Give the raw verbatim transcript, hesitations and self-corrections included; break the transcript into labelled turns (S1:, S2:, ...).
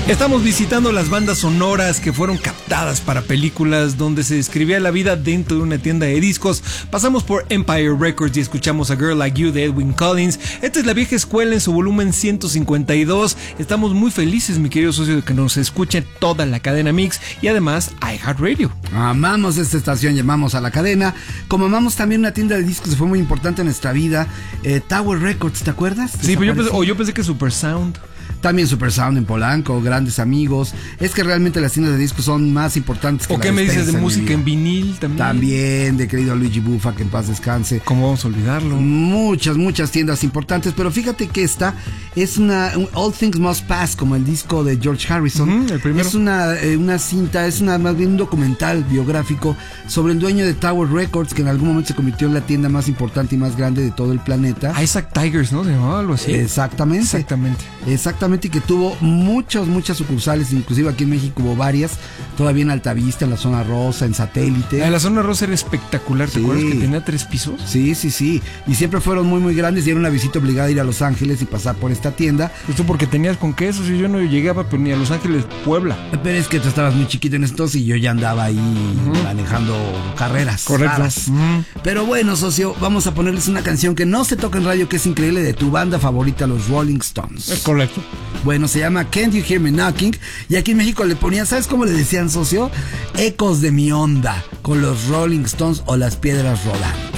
S1: Estamos visitando las bandas sonoras que fueron captadas para películas donde se describía la vida dentro de una tienda de discos. Pasamos por Empire Records y escuchamos A Girl Like You de Edwin Collins. Esta es la vieja escuela en su volumen ciento cincuenta y dos. Estamos muy felices, mi querido socio, de que nos escuche toda la cadena Mix y además iHeartRadio.
S2: Amamos esta estación, llamamos a la cadena. Como amamos también una tienda de discos que fue muy importante en nuestra vida, eh, Tower Records, ¿te acuerdas?
S1: Sí, pero yo pensé, o yo pensé que Super Sound.
S2: También Super Sound en Polanco, grandes amigos. Es que realmente las tiendas de discos son más importantes que
S1: ¿O qué me dices de música en vinil también?
S2: También, de querido Luigi Buffa, que en paz descanse.
S1: ¿Cómo vamos a olvidarlo?
S2: Muchas, muchas tiendas importantes, pero fíjate que esta es una un All Things Must Pass, como el disco de George Harrison.
S1: Uh-huh, el primero.
S2: Es una, eh, una cinta, es una más bien un documental biográfico sobre el dueño de Tower Records, que en algún momento se convirtió en la tienda más importante y más grande de todo el planeta.
S1: Isaac Tigers, ¿no? Se llamaba algo así.
S2: Exactamente.
S1: Exactamente.
S2: Exactamente, y que tuvo muchas, muchas sucursales, inclusive aquí en México hubo varias, todavía en Altavista, en la zona rosa, en Satélite.
S1: La, la zona rosa era espectacular, ¿te
S2: Sí.
S1: acuerdas que tenía tres pisos?
S2: Sí, sí, sí, y siempre fueron muy, muy grandes y era una visita obligada a ir a Los Ángeles y pasar por esta tienda.
S1: Justo porque tenías con queso, si yo no llegaba pero ni a Los Ángeles, Puebla.
S2: Pero es que tú estabas muy chiquito en estos y yo ya andaba ahí uh-huh. manejando carreras.
S1: Correcto. Uh-huh.
S2: Pero bueno, socio, vamos a ponerles una canción que no se toca en radio, que es increíble, de tu banda favorita, los Rolling Stones.
S1: Es correcto.
S2: Bueno, se llama Can't You Hear Me Knocking, y aquí en México le ponían, ¿sabes cómo le decían, socio? Ecos de mi onda, con los Rolling Stones o las piedras rodando.